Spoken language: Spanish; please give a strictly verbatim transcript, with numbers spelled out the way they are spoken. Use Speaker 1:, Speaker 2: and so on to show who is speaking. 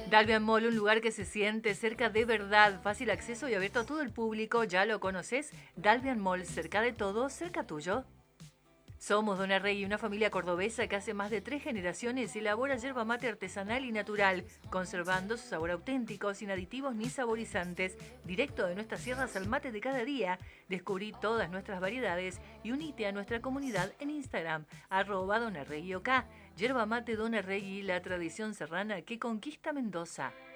Speaker 1: Dalvian Mall, un lugar que se siente cerca de verdad, fácil acceso y abierto a todo el público. ¿Ya lo conoces? Dalvian Mall, cerca de todo, cerca tuyo. Somos Dona Rey, una familia cordobesa que hace más de tres generaciones elabora yerba mate artesanal y natural, conservando su sabor auténtico, sin aditivos ni saborizantes, directo de nuestras sierras al mate de cada día. Descubrí todas nuestras variedades y unite a nuestra comunidad en Instagram, arroba Dona Rey OK. Yerba mate Dona Rey, la tradición serrana que conquista Mendoza.